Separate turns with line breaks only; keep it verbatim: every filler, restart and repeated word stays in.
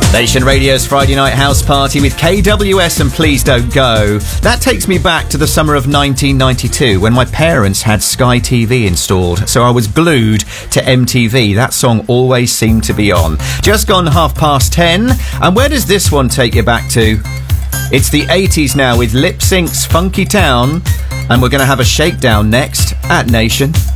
Nation Radio's Friday Night House Party with K W S and Please Don't Go. That takes me back to the summer of nineteen ninety-two when my parents had Sky T V installed, so I was glued to M T V. That song always seemed to be on. Just gone half past ten, and where does this one take you back to? It's the eighties now with Lip Sync's Funky Town, and we're going to have a shakedown next at Nation.